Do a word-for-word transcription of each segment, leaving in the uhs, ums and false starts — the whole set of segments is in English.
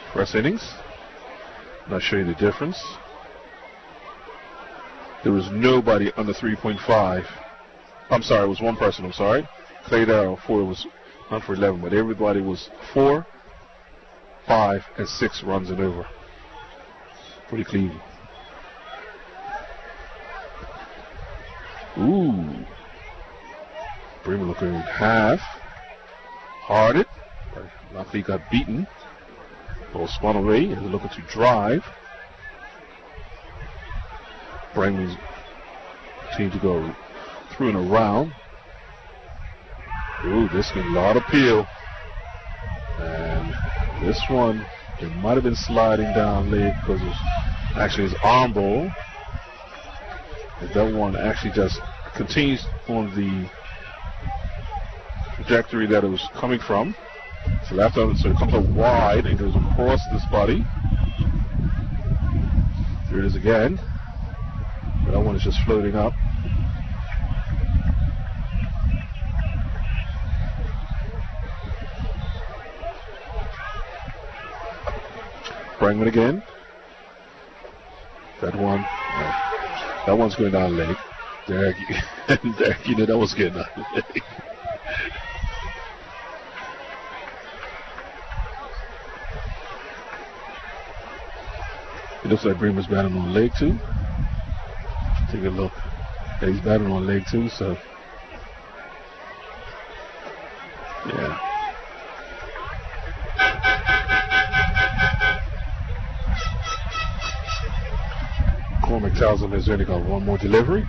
First innings. And I'll show you the difference. There was nobody under three point five. I'm sorry, it was one person, I'm sorry. Clay Darrell, four was not for eleven, but everybody was four, five, and six runs and over. Pretty clean. Ooh. Bremer looking half. Harded. Luckily got beaten. Ball spun away and they're looking to drive. Bremer's team to go through and around. Ooh, this got a lot of peel. And this one, it might have been sliding down leg because it's actually his arm ball. And that one actually just continues on the trajectory that it was coming from. So left out, so it comes up wide and goes across this body. Here it is again. That one is just floating up. Brangman again. That one, uh, that one's going down leg. Derek, Derek, you know that was getting down leg. It looks like Bremer's batting on leg two. Take a look. Yeah, he's batting on leg two, so yeah. Cormac tells him he's only got one more delivery.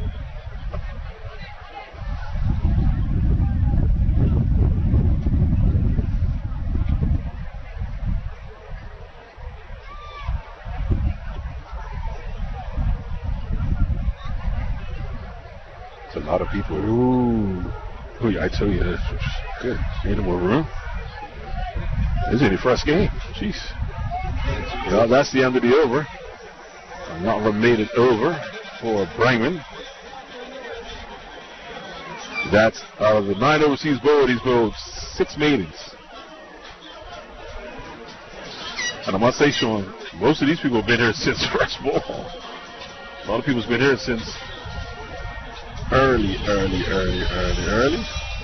A lot of people. Ooh. Ooh, yeah, I tell you, that's good. Need more room. This is the first game. Jeez. Well, that's the end of the over. Not made it over for Brangman. That's out of the nine overseas bowled, he's bowled six maidens. And I must say, Sean, most of these people have been here since first ball. A lot of people's been here since Early, early, early, early, early.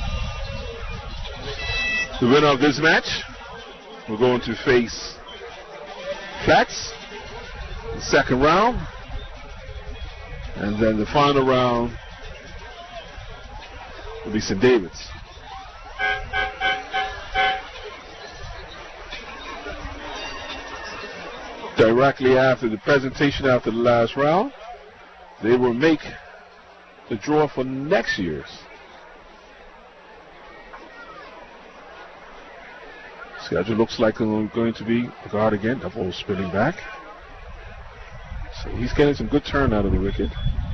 The winner of this match, we're going to face Flats, the second round, and then the final round will be Saint David's. Directly after the presentation, after the last round, they will make the draw for next year's. Schedule looks like it's going to be the guard again. That ball spinning back. So he's getting some good turn out of the wicket.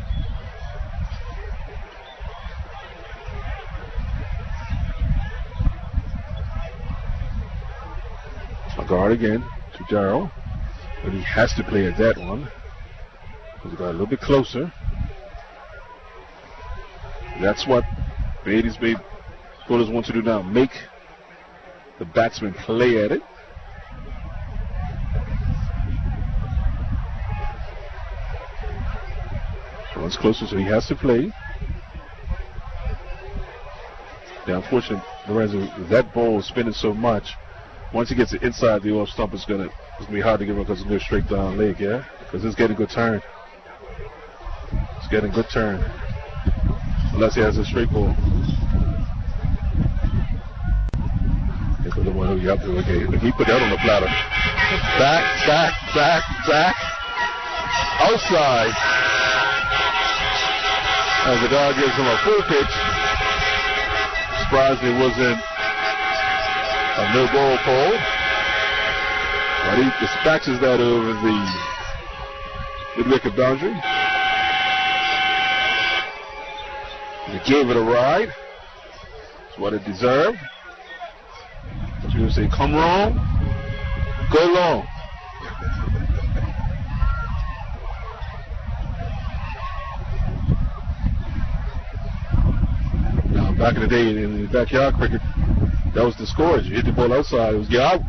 A guard again to Darrell. But he has to play at that one because he got a little bit closer. That's what Beatty's Bay bowlers want to do now. Make the batsman play at it. One's closer, so he has to play. The unfortunate that ball is spinning so much. Once he gets it inside the off stump, it's gonna it's gonna be hard to give him because it's going straight down leg, yeah? Because it's getting good turn. It's getting good turn. Unless he has a straight ball. Okay, the one who you have to, okay, he put that on the platter. Back, back, back, back. Outside. As the guy gives him a full pitch. Surprised it wasn't a no ball call. But he dispatches that over the mid-wicket boundary. He gave it a ride. It's what it deserved. But you would say, come wrong, go long. Now, back in the day in the backyard cricket, that was the score. You hit the ball outside, it was get out.